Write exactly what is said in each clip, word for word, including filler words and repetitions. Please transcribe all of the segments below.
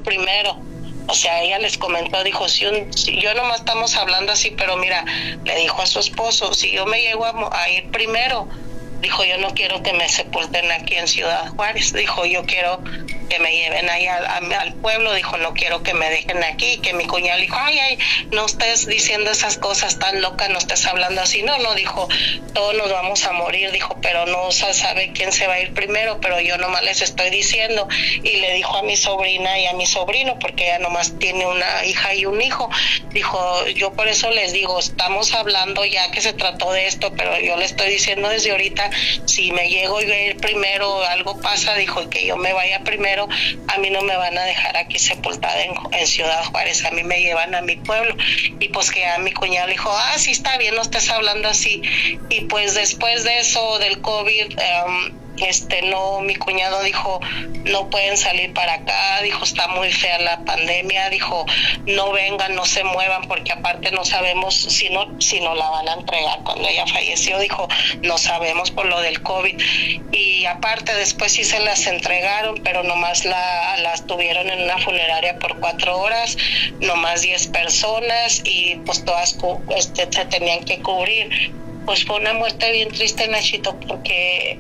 primero. O sea, ella les comentó, dijo, si, un, si yo nomás estamos hablando así, pero mira, le dijo a su esposo, si yo me llego a, a ir primero, dijo, yo no quiero que me sepulten aquí en Ciudad Juárez, dijo, yo quiero que me lleven ahí al, al pueblo, dijo, no quiero que me dejen aquí, que mi cuñado dijo, ay, ay, no estés diciendo esas cosas tan locas, no estés hablando así, no, no, dijo, todos nos vamos a morir, dijo, pero no se sabe quién se va a ir primero, pero yo nomás les estoy diciendo, y le dijo a mi sobrina y a mi sobrino, porque ella nomás tiene una hija y un hijo, dijo, yo por eso les digo, estamos hablando ya que se trató de esto, pero yo le estoy diciendo desde ahorita, si me llego yo a ir primero, algo pasa, dijo, que yo me vaya primero, a mí no me van a dejar aquí sepultada en, en Ciudad Juárez, a mí me llevan a mi pueblo. Y pues que a mi cuñado le dijo, ah, sí está bien, no estés hablando así. Y pues después de eso del COVID, um, este no, mi cuñado dijo, no pueden salir para acá, dijo, está muy fea la pandemia, dijo, no vengan, no se muevan, porque aparte no sabemos si no, si no la van a entregar cuando ella falleció, dijo, no sabemos por lo del COVID. Y aparte después sí se las entregaron, pero nomás la, las tuvieron en una funeraria por cuatro horas, nomás diez personas, y pues todas este, se tenían que cubrir. Pues fue una muerte bien triste, Nachito, porque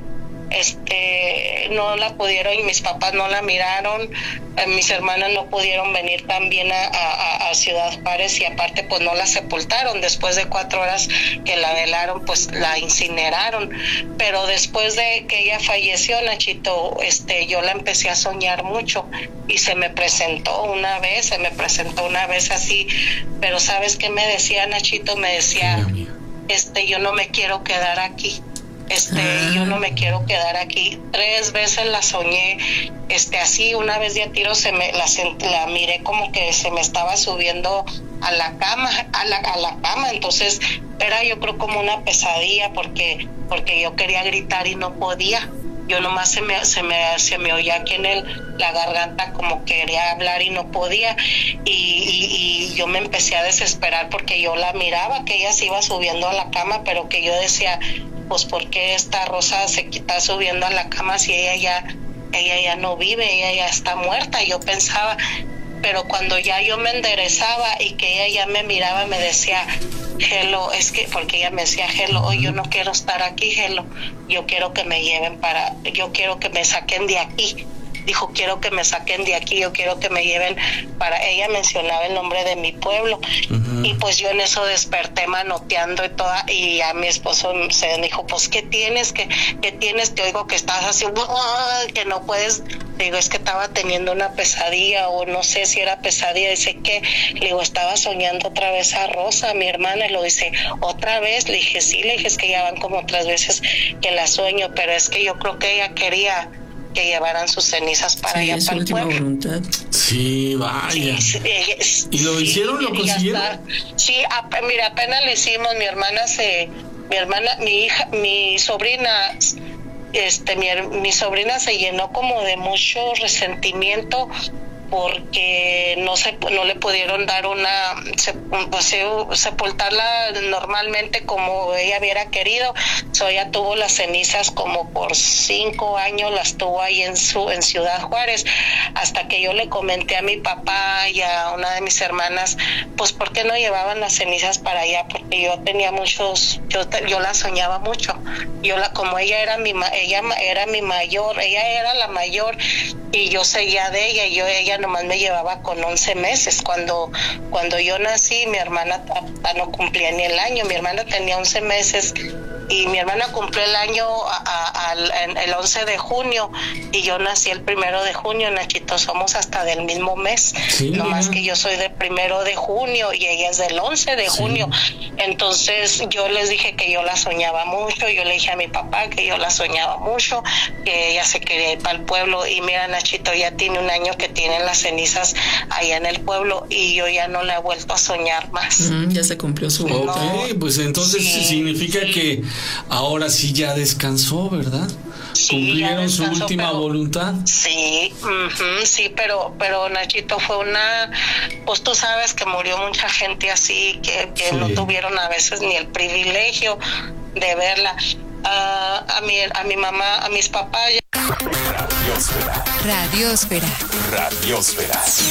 este no la pudieron, y mis papás no la miraron, eh, mis hermanas no pudieron venir también a, a, a Ciudad Juárez, y aparte pues no la sepultaron, después de cuatro horas que la velaron pues la incineraron. Pero después de que ella falleció, Nachito, este yo la empecé a soñar mucho, y se me presentó una vez, se me presentó una vez así, pero ¿sabes qué me decía, Nachito? Me decía, este yo no me quiero quedar aquí. Este, ah. yo no me quiero quedar aquí. Tres veces la soñé, este, así, una vez de a tiro se me, la, la miré como que se me estaba subiendo a la cama, a la, a la cama, entonces era yo creo como una pesadilla, porque, porque yo quería gritar y no podía. Yo nomás se me, se me, se me oía aquí en el, la garganta como quería hablar y no podía, y, y, y yo me empecé a desesperar porque yo la miraba que ella se iba subiendo a la cama, pero que yo decía, pues ¿por qué esta Rosa se está subiendo a la cama si ella ya, ella ya no vive, ella ya está muerta? Yo pensaba, pero cuando ya yo me enderezaba y que ella ya me miraba, me decía, Hello, es que, porque ella me decía, Hello, oh, yo no quiero estar aquí, Hello, yo quiero que me lleven para, yo quiero que me saquen de aquí. Dijo, quiero que me saquen de aquí, yo quiero que me lleven para... Ella mencionaba el nombre de mi pueblo, uh-huh. Y pues yo en eso desperté manoteando y toda, y a mi esposo se dijo, pues ¿qué tienes? ¿Qué, qué tienes? Te oigo que estás así, que no puedes. Digo, es que estaba teniendo una pesadilla, o no sé si era pesadilla. Dice, ¿qué? Le digo, estaba soñando otra vez a Rosa, mi hermana. Y lo dice, ¿otra vez? Le dije, sí, le dije, es que ya van como tres veces que la sueño, pero es que yo creo que ella quería que llevaran sus cenizas para sí, allá, para el pueblo. Voluntad. Sí, vaya. Sí, sí, ¿y lo hicieron? Sí, ¿lo consiguieron? Sí, a, mira, apenas le hicimos. Mi hermana se, mi hermana, mi hija, mi sobrina, este, mi, mi sobrina se llenó como de mucho resentimiento porque no se no le pudieron dar una se, pues, sepultarla normalmente como ella hubiera querido. So, ella tuvo las cenizas como por cinco años, las tuvo ahí en su en Ciudad Juárez, hasta que yo le comenté a mi papá y a una de mis hermanas, pues ¿por qué no llevaban las cenizas para allá? Porque yo tenía muchos, yo yo la soñaba mucho. Yo la como ella era mi ella era mi mayor, ella era la mayor, y yo seguía de ella, y yo ella nomás me llevaba con once meses. Cuando cuando yo nací, mi hermana no cumplía ni el año, mi hermana tenía once meses, y mi hermana cumplió el año a, a, a, en el once de junio, y yo nací el primero de junio, Nachito, somos hasta del mismo mes, sí, nomás que yo soy del primero de junio y ella es del once de junio, sí. Entonces yo les dije que yo la soñaba mucho, yo le dije a mi papá que yo la soñaba mucho, que ella se quería ir para el pueblo, y mira, Nachito, ya tiene un año que tiene las cenizas allá en el pueblo, y yo ya no la he vuelto a soñar más. Mm, ya se cumplió su voluntad. Ok, no, pues entonces sí, significa sí. que ahora sí ya descansó, ¿verdad? Sí, cumplieron descansó, su última pero, voluntad. Sí, uh-huh, sí, pero pero Nachito, fue una, pues tú sabes que murió mucha gente así, que, que sí. no tuvieron a veces ni el privilegio de verla. Uh, a mi a mi mamá, a mis papás. Radiósfera. Radiósfera. Radiósfera.